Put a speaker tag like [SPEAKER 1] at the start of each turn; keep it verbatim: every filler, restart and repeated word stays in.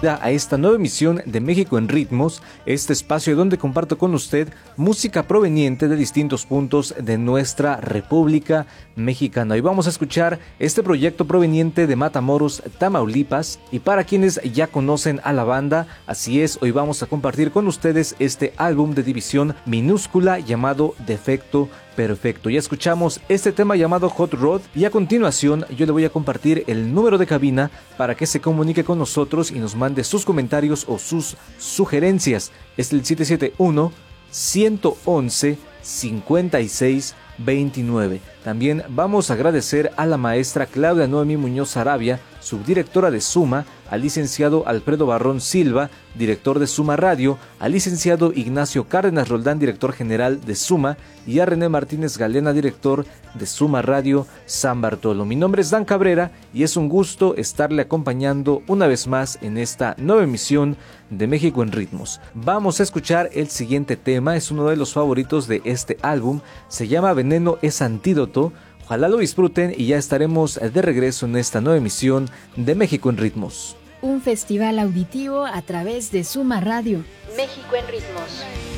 [SPEAKER 1] a esta nueva emisión de México en Ritmos, este espacio donde comparto con usted música proveniente de distintos puntos de nuestra República Mexicana. Hoy vamos a escuchar este proyecto proveniente de Matamoros, Tamaulipas, y para quienes ya conocen a la banda, así es, hoy vamos a compartir con ustedes este álbum de división minúscula llamado Defecto Perfecto. Ya escuchamos este tema llamado Hot Rod y a continuación yo le voy a compartir el número de cabina para que se comunique con nosotros y nos mande sus comentarios o sus sugerencias. Es el siete siete uno, uno uno uno, cinco seis dos nueve. También vamos a agradecer a la maestra Claudia Noemi Muñoz Arabia, subdirectora de Suma, al licenciado Alfredo Barrón Silva, director de Suma Radio, al licenciado Ignacio Cárdenas Roldán, director general de Suma, y a René Martínez Galena, director de Suma Radio San Bartolo. Mi nombre es Dan Cabrera y es un gusto estarle acompañando una vez más en esta nueva emisión de México en Ritmos. Vamos a escuchar el siguiente tema, es uno de los favoritos de este álbum, se llama Veneno es Antídoto. Ojalá lo disfruten y ya estaremos de regreso en esta nueva emisión de México en Ritmos.
[SPEAKER 2] Un festival auditivo a través de Suma Radio. México en Ritmos.